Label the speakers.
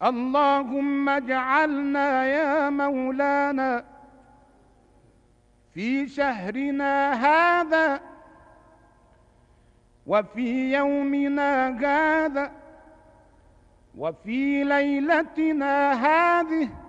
Speaker 1: اللهم اجعلنا يا مولانا في شهرنا هذا وفي يومنا هذا وفي ليلتنا هذه